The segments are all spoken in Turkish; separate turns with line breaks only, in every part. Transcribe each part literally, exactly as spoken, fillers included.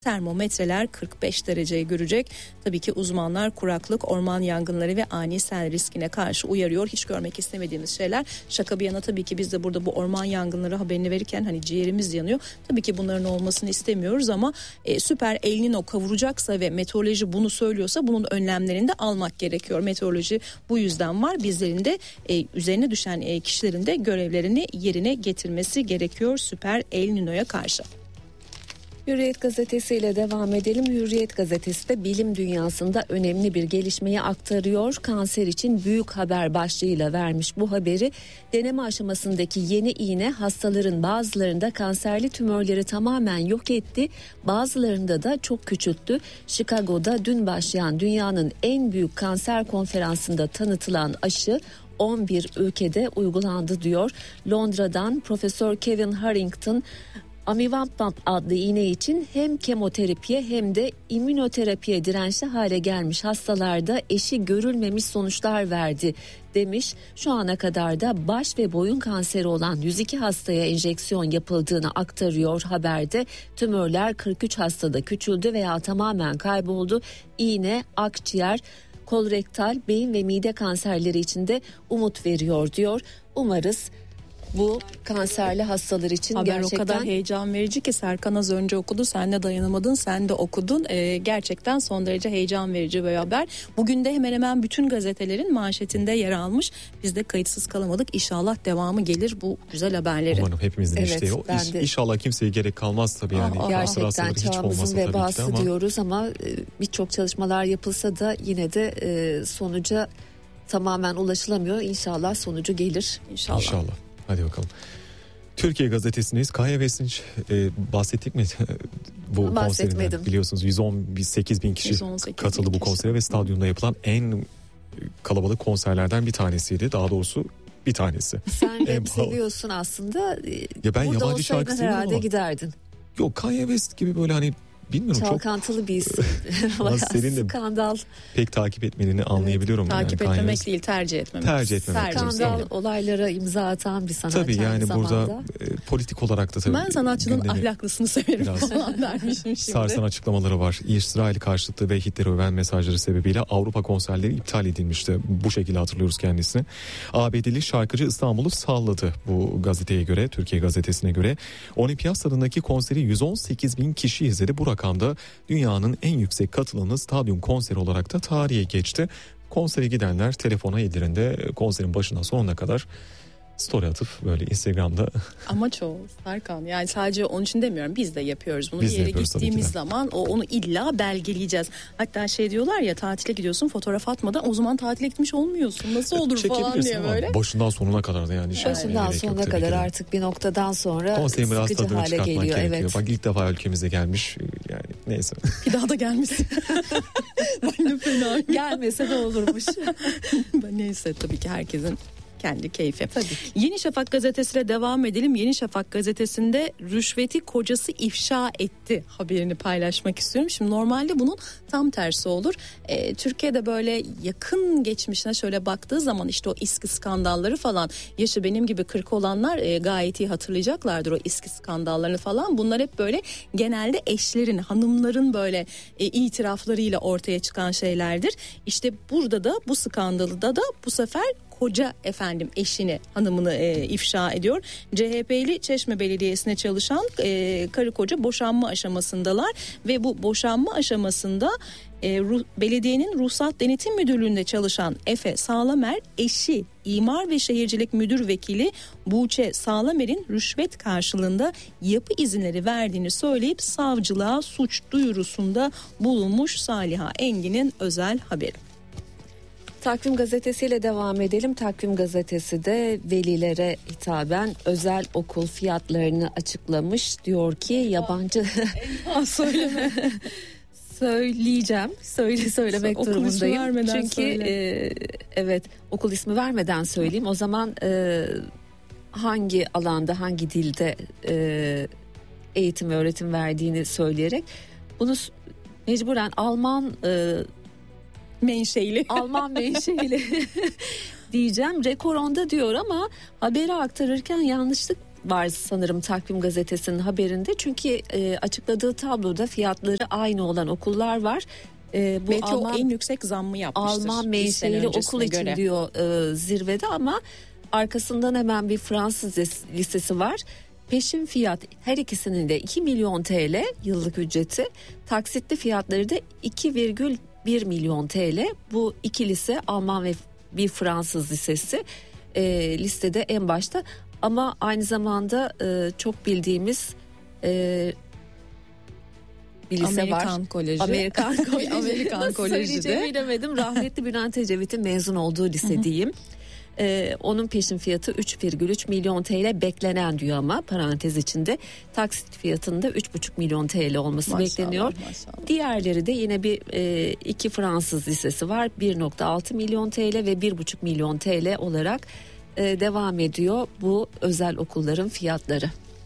Termometreler kırk beş dereceyi görecek. Tabii ki uzmanlar kuraklık, orman yangınları ve ani sel riskine karşı uyarıyor. Hiç görmek istemediğimiz şeyler. Şaka bir yana tabii ki biz de burada bu orman yangınları haberini verirken hani ciğerimiz yanıyor. Tabii ki bunların olmasını istemiyoruz ama e, süper El Niño kavuracaksa ve meteoroloji bunu söylüyorsa bunun önlemlerini de almak gerekiyor. Meteoroloji bu yüzden var. Bizlerin de e, üzerine düşen e, kişilerin de görevlerini yerine getirmesi gerekiyor süper El Niño'ya karşı.
Hürriyet gazetesiyle devam edelim. Hürriyet gazetesi de bilim dünyasında önemli bir gelişmeyi aktarıyor. Kanser için büyük haber başlığıyla vermiş bu haberi. Deneme aşamasındaki yeni iğne hastaların bazılarında kanserli tümörleri tamamen yok etti. Bazılarında da çok küçülttü. Chicago'da dün başlayan dünyanın en büyük kanser konferansında tanıtılan aşı on bir ülkede uygulandı diyor. Londra'dan Profesör Kevin Harrington, Amivantamab adlı iğne için hem kemoterapiye hem de immünoterapiye dirençli hale gelmiş hastalarda eşi görülmemiş sonuçlar verdi demiş. Şu ana kadar da baş ve boyun kanseri olan yüz iki hastaya enjeksiyon yapıldığını aktarıyor haberde. Tümörler kırk üç hastada küçüldü veya tamamen kayboldu. İğne akciğer, kolorektal, beyin ve mide kanserleri için de umut veriyor diyor. Umarız bu kanserli hastalar için
haber
gerçekten...
o kadar heyecan verici ki Serkan az önce okudu, sen de dayanamadın, sen de okudun. Ee, gerçekten son derece heyecan verici bir haber. Bugün de hemen hemen bütün gazetelerin manşetinde yer almış. Biz de kayıtsız kalamadık. İnşallah devamı gelir bu güzel haberlerin.
Umarım hepimizin evet, isteği o. İş, de... İnşallah kimseye gerek kalmaz tabii yani.
Aa, gerçekten çağımızın vebası
ama...
diyoruz ama birçok çalışmalar yapılsa da yine de sonuca tamamen ulaşılamıyor. İnşallah sonucu gelir.
İnşallah.
İnşallah. Hadi bakalım. Türkiye gazetesindeyiz. Kaya Vesniç e, bahsettik mi bu konserinden? Biliyorsunuz yüz on sekiz bin kişi katıldı bu konsere ve stadyumda yapılan en kalabalık konserlerden bir tanesiydi. Daha doğrusu bir tanesi.
Sen de seviyorsun aslında.
Ya ben yabancı şarkı seviyorum
herhalde ama giderdin.
Yok, Kanye West gibi böyle hani bilmiyorum,
çalkantılı
çok...
bir isim. Senin de skandal.
Pek takip etmediğini anlayabiliyorum.
Evet, takip
yani.
etmemek değil, tercih etmemek.
Tercih etmemek.
Skandal evet. Olaylara imza atan bir sanatçı.
Tabii yani burada e, politik olarak da tabii.
Ben sanatçının ahlaklısını severim falan dermişim şimdi.
Sarsan açıklamaları var. İsrail karşıtı ve Hitler'i öven mesajları sebebiyle Avrupa konserleri iptal edilmişti. Bu şekilde hatırlıyoruz kendisini. A B D'li şarkıcı İstanbul'u salladı bu gazeteye göre, Türkiye gazetesine göre. Olimpiyat stadındaki konseri yüz on sekiz bin kişi izledi. Bu rakamda dünyanın en yüksek katılanı stadyum konseri olarak da tarihe geçti. Konsere gidenler telefona ellerinde konserin başından sonuna kadar story atıp böyle Instagram'da.
Ama çoğu Serkan, yani sadece onun için demiyorum, biz de yapıyoruz bunu.
Biz
bir yere gittiğimiz zaman o onu illa belgeleyeceğiz. Hatta şey diyorlar ya, tatile gidiyorsun fotoğraf atmadan o zaman tatile gitmiş olmuyorsun. Nasıl olur falan diye böyle.
Başından sonuna kadar da yani.
Başından yani sonuna kadar yok, artık bir noktadan sonra konserin sıkıcı hale geliyor. Evet.
Bak ilk defa ülkemize gelmiş yani, neyse.
Bir daha da gelmesin. Ben de fena.
Gelmese de olurmuş.
Neyse, tabii ki herkesin kendi keyfi. Tabii. Yeni Şafak gazetesiyle devam edelim. Yeni Şafak gazetesinde rüşveti kocası ifşa etti haberini paylaşmak istiyorum. Şimdi normalde bunun tam tersi olur. Ee, Türkiye'de böyle yakın geçmişine şöyle baktığı zaman işte o İSKİ skandalları falan, yaşı benim gibi kırk olanlar e, gayet iyi hatırlayacaklardır o İSKİ skandallarını falan. Bunlar hep böyle genelde eşlerin, hanımların böyle e, itiraflarıyla ortaya çıkan şeylerdir. İşte burada da bu skandalda da bu sefer koca efendim eşini, hanımını e, ifşa ediyor. C H P'li Çeşme Belediyesi'ne çalışan e, karı koca boşanma aşamasındalar ve bu boşanma aşamasında e, ruh, belediyenin Ruhsat Denetim Müdürlüğü'nde çalışan Efe Sağlamer, eşi İmar ve Şehircilik Müdür Vekili Buğçe Sağlamer'in rüşvet karşılığında yapı izinleri verdiğini söyleyip savcılığa suç duyurusunda bulunmuş. Saliha Engin'in özel haberi.
Takvim gazetesiyle devam edelim. Takvim gazetesi de velilere hitaben özel okul fiyatlarını açıklamış. Diyor ki yabancı...
söyleme.
Söyleyeceğim. Söyle söylemek
okul
durumundayım. Çünkü
e,
evet, okul ismi vermeden söyleyeyim. O zaman e, hangi alanda, hangi dilde e, eğitim ve öğretim verdiğini söyleyerek bunu mecburen Alman e,
menşeili
Alman menşeili diyeceğim. Rekor onda diyor ama haberi aktarırken yanlışlık var sanırım Takvim Gazetesi'nin haberinde. Çünkü e, açıkladığı tabloda fiyatları aynı olan okullar var. E, bu
Belki
Alman,
o en yüksek zammı yapmıştır.
Alman menşeli okul için göre. diyor e, zirvede, ama arkasından hemen bir Fransız lisesi var. Peşin fiyat her ikisinin de iki milyon T L yıllık ücreti, taksitli fiyatları da iki virgül bir milyon T L. Bu iki lise, Alman ve bir Fransız lisesi e, listede en başta, ama aynı zamanda e, çok bildiğimiz e, bir lise
Amerikan
var.
Koleji.
Amerikan Koleji.
Amerikan Koleji de.
Bilemedim. Rahmetli Bülent Ecevit'in mezun olduğu lise diyeyim. Ee, onun peşin fiyatı üç virgül üç milyon T L beklenen diyor, ama parantez içinde taksit fiyatında üç buçuk milyon T L olması maşallah, bekleniyor. Maşallah. Diğerleri de yine bir e, iki Fransız lisesi var, bir virgül altı milyon T L ve bir buçuk milyon T L olarak e, devam ediyor bu özel okulların fiyatları.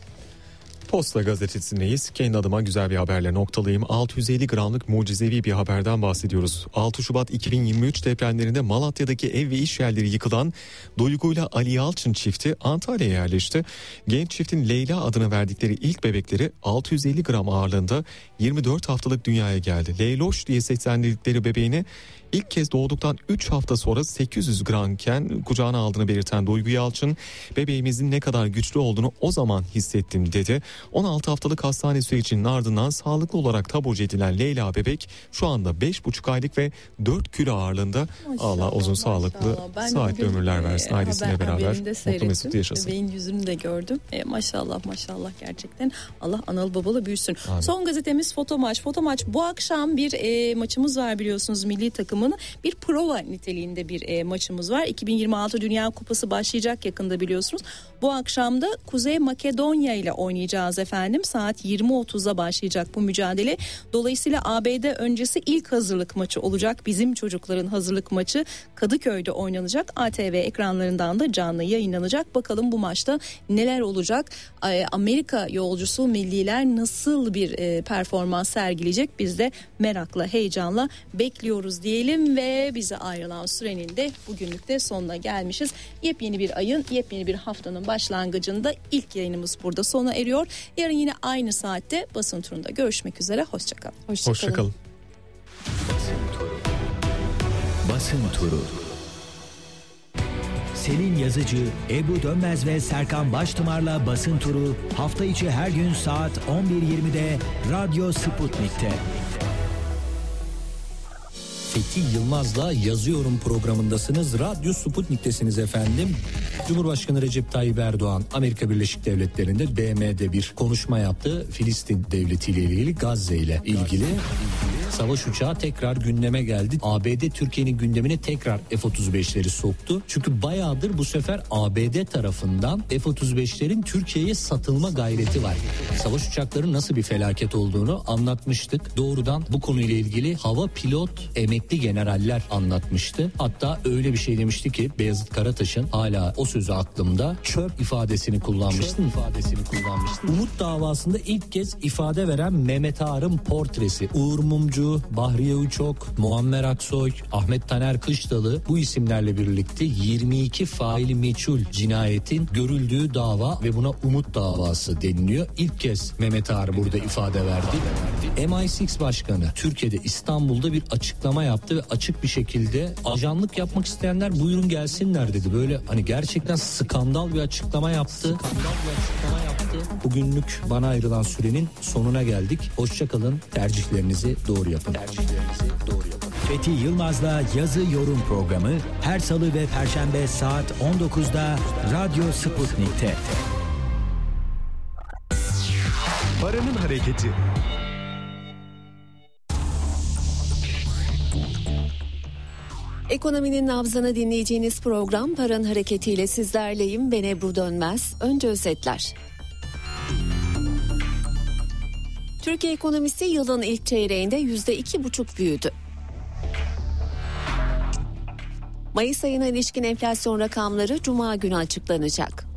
Posta Gazetesi'ndeyiz. Kendi adıma güzel bir haberle noktalayayım. altı yüz elli gramlık mucizevi bir haberden bahsediyoruz. altı Şubat iki bin yirmi üç depremlerinde Malatya'daki ev ve iş yerleri yıkılan Duygu ile Ali Yalçın çifti Antalya'ya yerleşti. Genç çiftin Leyla adını verdikleri ilk bebekleri altı yüz elli gram ağırlığında yirmi dört haftalık dünyaya geldi. Leyloş diye seslendirdikleri bebeğini İlk kez doğduktan üç hafta sonra sekiz yüz gramken kucağına aldığını belirten Duygu Yalçın, bebeğimizin ne kadar güçlü olduğunu o zaman hissettim dedi. on altı haftalık hastane sürecinin ardından sağlıklı olarak taburcu edilen Leyla bebek şu anda beş buçuk aylık ve dört kilo ağırlığında. Maşallah, Allah uzun maşallah. sağlıklı saatli ömürler versin, e, ailesiyle haber, beraber mutlu mesut yaşasın.
Bebeğin yüzünü de gördüm. E, maşallah maşallah gerçekten. Allah analı babalı büyüsün. Amin. Son gazetemiz Foto Maç. Foto Maç bu akşam bir e, maçımız var biliyorsunuz, milli takımın bir prova niteliğinde bir e, maçımız var. iki bin yirmi altı Dünya Kupası başlayacak yakında biliyorsunuz. Bu akşam da Kuzey Makedonya ile oynayacağız efendim. Saat yirmi otuzda başlayacak bu mücadele. Dolayısıyla A B D öncesi ilk hazırlık maçı olacak. Bizim çocukların hazırlık maçı Kadıköy'de oynanacak. A T V ekranlarından da canlı yayınlanacak. Bakalım bu maçta neler olacak? Amerika yolcusu milliler nasıl bir e, performans sergileyecek? Biz de merakla, heyecanla bekliyoruz diyelim ve bize ayrılan sürenin de bugünlük de sonuna gelmişiz. Yepyeni bir ayın, yepyeni bir haftanın başlangıcında ilk yayınımız burada sona eriyor. Yarın yine aynı saatte basın turunda görüşmek üzere. Hoşçakalın.
Hoşçakalın. Hoşçakalın.
Basın turu. Basın turu. Selin Yazıcı, Ebru Dönmez ve Serkan Baştımar'la basın turu hafta içi her gün saat on bir yirmide Radyo Sputnik'te.
Fethi Yılmaz'la Yazıyorum programındasınız. Radyo Sputnik'tesiniz efendim. Cumhurbaşkanı Recep Tayyip Erdoğan Amerika Birleşik Devletleri'nde B M'de bir konuşma yaptı. Filistin devletiyle ilgili, Gazze ile ilgili. Savaş uçağı tekrar gündeme geldi. A B D Türkiye'nin gündemine tekrar F otuz beşleri soktu. Çünkü bayağıdır bu sefer A B D tarafından F otuz beşlerin Türkiye'ye satılma gayreti var. Savaş uçaklarının nasıl bir felaket olduğunu anlatmıştık. Doğrudan bu konuyla ilgili hava pilot emekli generaller anlatmıştı. Hatta öyle bir şey demişti ki Beyazıt Karataş'ın, hala o sözü aklımda, çöp ifadesini kullanmıştı. Çöp ifadesini kullanmıştı. Umut davasında ilk kez ifade veren Mehmet Ağar'ın portresi. Uğur Mumcu, Bahriye Uçok, Muammer Aksoy, Ahmet Taner Kışlalı, bu isimlerle birlikte yirmi iki faili meçhul cinayetin görüldüğü dava ve buna Umut davası deniliyor. İlk kez Mehmet Ağar burada ifade verdi. M I altı Başkanı Türkiye'de, İstanbul'da bir açıklama yaptı ve açık bir şekilde ajanlık yapmak isteyenler buyurun gelsinler dedi. Böyle hani gerçekten skandal bir açıklama yaptı. Skandal bir açıklama yaptı. Bugünlük bana ayrılan sürenin sonuna geldik. Hoşçakalın. Tercihlerinizi doğru yapın. Tercihlerinizi doğru yapın.
Fethi Yılmaz'la Yazı Yorum programı her salı ve perşembe saat on dokuzda Radyo Sputnik'te.
Paranın hareketi.
Ekonominin nabzını dinleyeceğiniz program Paranın Hareketi'yle sizlerleyim. Ben Ebru Dönmez. Önce özetler. Türkiye ekonomisi yılın ilk çeyreğinde yüzde iki buçuk büyüdü. Mayıs ayına ilişkin enflasyon rakamları Cuma günü açıklanacak.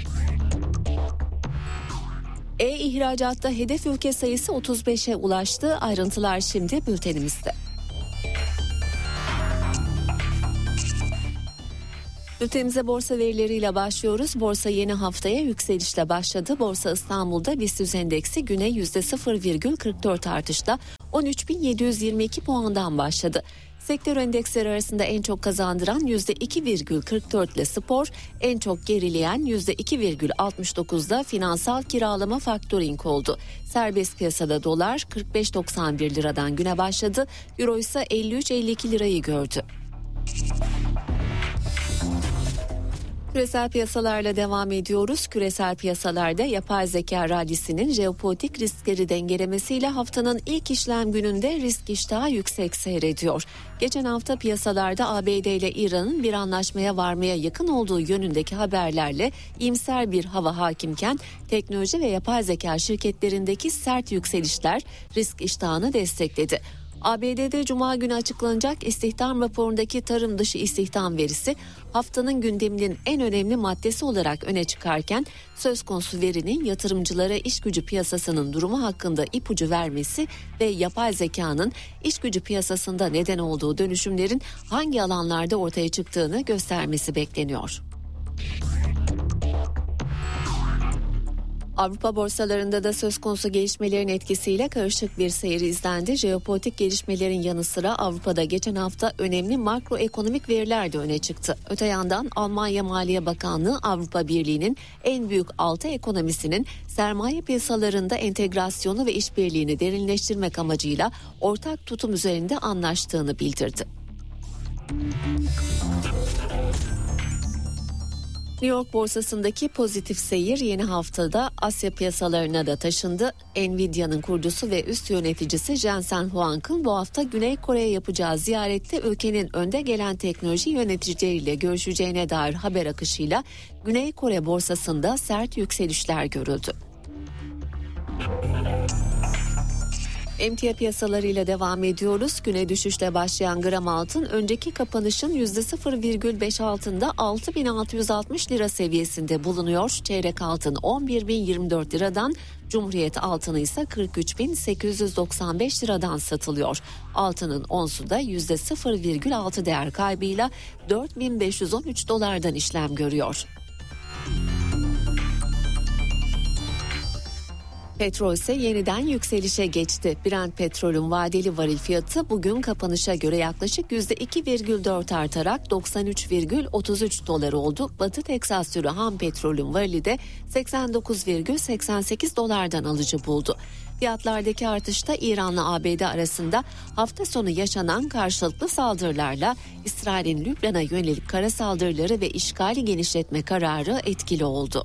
E-ihracatta hedef ülke sayısı otuz beşe ulaştı. Ayrıntılar şimdi bültenimizde. Bültenimize borsa verileriyle başlıyoruz. Borsa yeni haftaya yükselişle başladı. Borsa İstanbul'da BIST endeksi güne yüzde sıfır virgül kırk dört artışla on üç bin yedi yüz yirmi iki puandan başladı. Sektör endeksleri arasında en çok kazandıran yüzde iki virgül kırk dört ile spor, en çok gerileyen yüzde iki virgül altmış dokuzda finansal kiralama faktöring oldu. Serbest piyasada dolar kırk beş doksan bir liradan güne başladı. Euro ise elli üç elli iki lirayı gördü. Küresel piyasalarla devam ediyoruz. Küresel piyasalarda yapay zeka rallisinin jeopolitik riskleri dengelemesiyle haftanın ilk işlem gününde risk iştahı yüksek seyrediyor. Geçen hafta piyasalarda A B D ile İran'ın bir anlaşmaya varmaya yakın olduğu yönündeki haberlerle iyimser bir hava hakimken teknoloji ve yapay zeka şirketlerindeki sert yükselişler risk iştahını destekledi. A B D'de Cuma günü açıklanacak istihdam raporundaki tarım dışı istihdam verisi haftanın gündeminin en önemli maddesi olarak öne çıkarken söz konusu verinin yatırımcılara iş gücü piyasasının durumu hakkında ipucu vermesi ve yapay zekanın iş gücü piyasasında neden olduğu dönüşümlerin hangi alanlarda ortaya çıktığını göstermesi bekleniyor. Avrupa borsalarında da söz konusu gelişmelerin etkisiyle karışık bir seyir izlendi. Jeopolitik gelişmelerin yanı sıra Avrupa'da geçen hafta önemli makroekonomik veriler de öne çıktı. Öte yandan Almanya Maliye Bakanlığı Avrupa Birliği'nin en büyük altı ekonomisinin sermaye piyasalarında entegrasyonu ve işbirliğini derinleştirmek amacıyla ortak tutum üzerinde anlaştığını bildirdi. New York borsasındaki pozitif seyir yeni haftada Asya piyasalarına da taşındı. Nvidia'nın kurucusu ve üst yöneticisi Jensen Huang'ın bu hafta Güney Kore'ye yapacağı ziyarette ülkenin önde gelen teknoloji yöneticileriyle görüşeceğine dair haber akışıyla Güney Kore borsasında sert yükselişler görüldü. Emtia piyasalarıyla devam ediyoruz. Güne düşüşle başlayan gram altın önceki kapanışın yüzde sıfır virgül beş altında altı bin altı yüz altmış lira seviyesinde bulunuyor. Çeyrek altın on bir bin yirmi dört liradan, Cumhuriyet altını ise kırk üç bin sekiz yüz doksan beş liradan satılıyor. Altının onsu da yüzde sıfır virgül altı değer kaybıyla dört bin beş yüz on üç dolardan işlem görüyor. Petrol ise yeniden yükselişe geçti. Brent petrolün vadeli varil fiyatı bugün kapanışa göre yaklaşık yüzde iki virgül dört artarak doksan üç virgül otuz üç dolar oldu. Batı Teksas sürü ham petrolün varili de seksen dokuz virgül seksen sekiz dolardan alıcı buldu. Fiyatlardaki artışta İran'la A B D arasında hafta sonu yaşanan karşılıklı saldırılarla İsrail'in Lübnan'a yönelik kara saldırıları ve işgali genişletme kararı etkili oldu.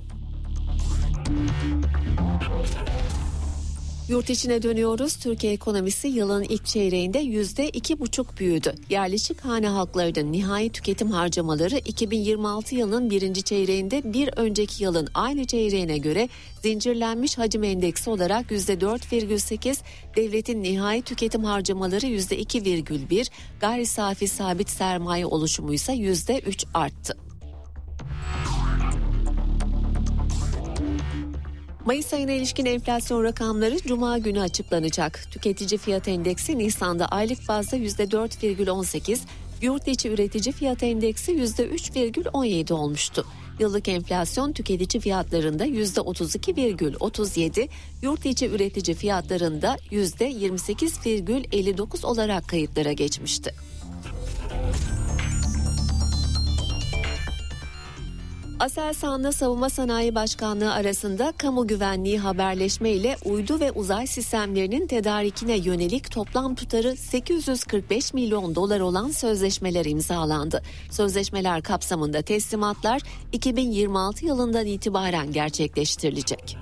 Yurt içine dönüyoruz. Türkiye ekonomisi yılın ilk çeyreğinde yüzde iki buçuk büyüdü. Yerleşik hane halklarının nihai tüketim harcamaları iki bin yirmi altı yılının birinci çeyreğinde bir önceki yılın aynı çeyreğine göre zincirlenmiş hacim endeksi olarak yüzde dört virgül sekiz, devletin nihai tüketim harcamaları yüzde iki virgül bir, gayri safi sabit sermaye oluşumu ise yüzde üç arttı. Mayıs ayına ilişkin enflasyon rakamları Cuma günü açıklanacak. Tüketici fiyat endeksi Nisan'da aylık bazda yüzde dört virgül on sekiz, yurt içi üretici fiyat endeksi yüzde üç virgül on yedi olmuştu. Yıllık enflasyon tüketici fiyatlarında yüzde otuz iki virgül otuz yedi, yurt içi üretici fiyatlarında yüzde yirmi sekiz virgül elli dokuz olarak kayıtlara geçmişti. Aselsan'la Savunma Sanayi Başkanlığı arasında kamu güvenliği, haberleşme ile uydu ve uzay sistemlerinin tedarikine yönelik toplam tutarı sekiz yüz kırk beş milyon dolar olan sözleşmeler imzalandı. Sözleşmeler kapsamında teslimatlar iki bin yirmi altı yılından itibaren gerçekleştirilecek.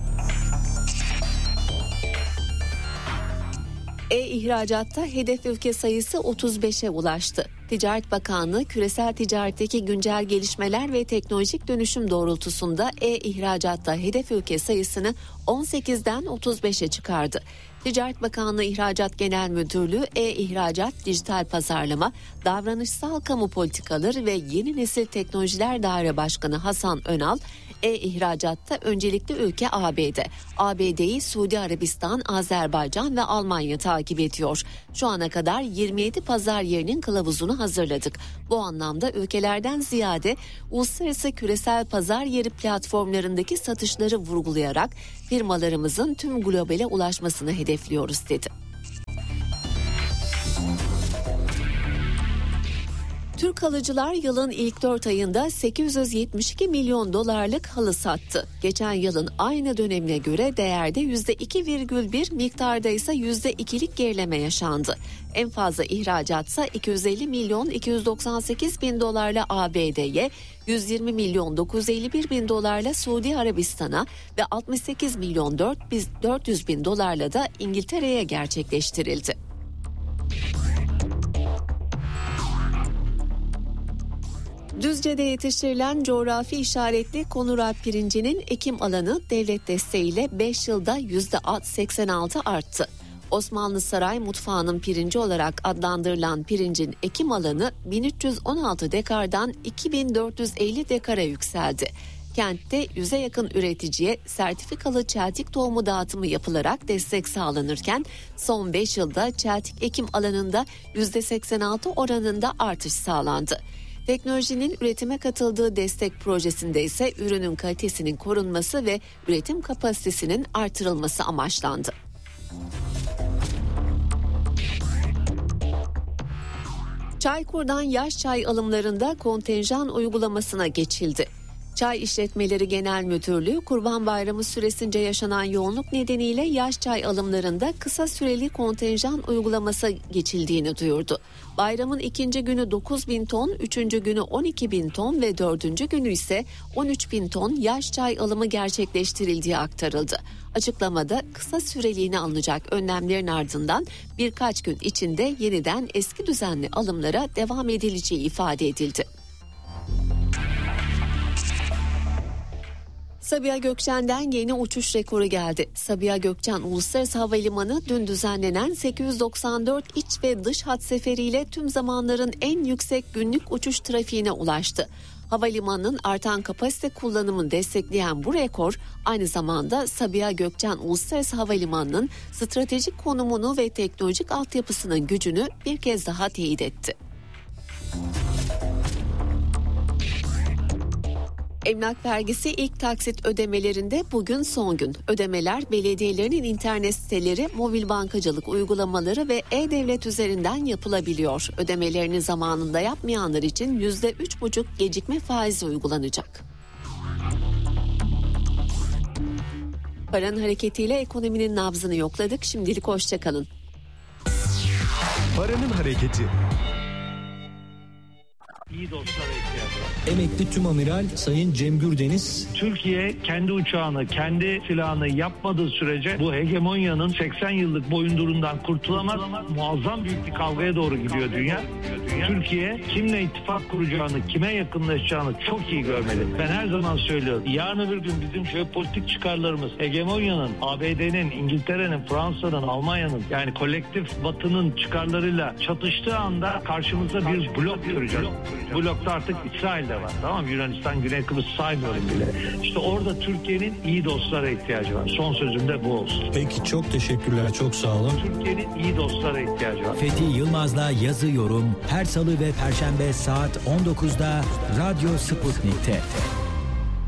E-ihracatta hedef ülke sayısı otuz beşe ulaştı. Ticaret Bakanlığı küresel ticaretteki güncel gelişmeler ve teknolojik dönüşüm doğrultusunda e-ihracatta hedef ülke sayısını on sekizden otuz beşe çıkardı. Ticaret Bakanlığı İhracat Genel Müdürlüğü E-İhracat, Dijital Pazarlama, Davranışsal Kamu Politikaları ve Yeni Nesil Teknolojiler Daire Başkanı Hasan Önal, E-ihracatta öncelikli ülke A B D. A B D'yi Suudi Arabistan, Azerbaycan ve Almanya takip ediyor. Şu ana kadar yirmi yedi pazar yerinin kılavuzunu hazırladık. Bu anlamda ülkelerden ziyade uluslararası küresel pazar yeri platformlarındaki satışları vurgulayarak firmalarımızın tüm globale ulaşmasını hedefliyoruz dedi. Türk halıcılar yılın ilk dört ayında sekiz yüz yetmiş iki milyon dolarlık halı sattı. Geçen yılın aynı dönemine göre değerde yüzde iki virgül bir, miktarda ise yüzde ikilik gerileme yaşandı. En fazla ihracatsa iki yüz elli milyon iki yüz doksan sekiz bin dolarla A B D'ye, yüz yirmi milyon dokuz yüz elli bir bin dolarla Suudi Arabistan'a ve altmış sekiz milyon dört yüz bin dolarla da İngiltere'ye gerçekleştirildi. Düzce'de yetiştirilen coğrafi işaretli Konuralp pirincinin ekim alanı devlet desteğiyle beş yılda yüzde seksen altı arttı. Osmanlı Saray Mutfağı'nın pirinci olarak adlandırılan pirincin ekim alanı bin üç yüz on altı dekardan iki bin dört yüz elli dekara yükseldi. Kentte yüze yakın üreticiye sertifikalı çeltik tohumu dağıtımı yapılarak destek sağlanırken son beş yılda çeltik ekim alanında yüzde seksen altı oranında artış sağlandı. Teknolojinin üretime katıldığı destek projesinde ise ürünün kalitesinin korunması ve üretim kapasitesinin artırılması amaçlandı. Çaykur'dan yaş çay alımlarında kontenjan uygulamasına geçildi. Çay İşletmeleri Genel Müdürlüğü Kurban Bayramı süresince yaşanan yoğunluk nedeniyle yaş çay alımlarında kısa süreli kontenjan uygulaması geçildiğini duyurdu. Bayramın ikinci günü dokuz bin ton, üçüncü günü on iki bin ton ve dördüncü günü ise on üç bin ton yaş çay alımı gerçekleştirildiği aktarıldı. Açıklamada kısa süreliğine alınacak önlemlerin ardından birkaç gün içinde yeniden eski düzenli alımlara devam edileceği ifade edildi. Sabiha Gökçen'den yeni uçuş rekoru geldi. Sabiha Gökçen Uluslararası Havalimanı dün düzenlenen sekiz yüz doksan dört iç ve dış hat seferiyle tüm zamanların en yüksek günlük uçuş trafiğine ulaştı. Havalimanının artan kapasite kullanımını destekleyen bu rekor aynı zamanda Sabiha Gökçen Uluslararası Havalimanı'nın stratejik konumunu ve teknolojik altyapısının gücünü bir kez daha teyit etti. Emlak vergisi ilk taksit ödemelerinde bugün son gün. Ödemeler belediyelerinin internet siteleri, mobil bankacılık uygulamaları ve e-devlet üzerinden yapılabiliyor. Ödemelerini zamanında yapmayanlar için yüzde üç buçuk gecikme faizi uygulanacak. Paranın hareketiyle ekonominin nabzını yokladık. Şimdilik hoşça kalın.
Paranın hareketi.
İyi dostlara ihtiyacı var.
Emekli Tümamiral Sayın Cem Gürdeniz.
Türkiye kendi uçağını, kendi silahını yapmadığı sürece bu hegemonyanın seksen yıllık boyundurundan kurtulamaz. Muazzam büyük bir kavgaya doğru gidiyor dünya. Türkiye kimle ittifak kuracağını, kime yakınlaşacağını çok iyi görmeli. Ben her zaman söylüyorum. Yarın öbür gün bizim jeopolitik çıkarlarımız hegemonyanın, A B D'nin, İngiltere'nin, Fransa'nın, Almanya'nın yani kolektif batının çıkarlarıyla çatıştığı anda karşımızda bir blok göreceğiz. Blokta artık İsrail de var. Tamam mı? Yunanistan, Güney Kıbrıs saymıyorum bile. İşte orada Türkiye'nin iyi dostlara ihtiyacı var. Son sözüm de bu olsun.
Peki çok teşekkürler. Çok sağ olun.
Türkiye'nin iyi dostlara ihtiyacı var.
Fethi Yılmaz'la yazı yorum her salı ve perşembe saat on dokuzda Radyo Sputnik'te.